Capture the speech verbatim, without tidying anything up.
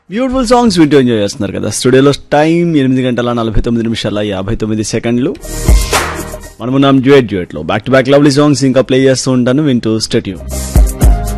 Beautiful songs వింటూ enjoy చేస్తున్నారు కదా. స్టూడియోలో టైం ఎనిమిది గంటల నలభై తొమ్మిది నిమిషాల యాభై తొమ్మిది సెకండ్లు. మనమున్నాం డ్యూయట్ డ్యూయట్ లో back to back lovely songs ఇంకా ప్లే చేస్తూ ఉంటాను, వింటూ స్టేట్యూన్.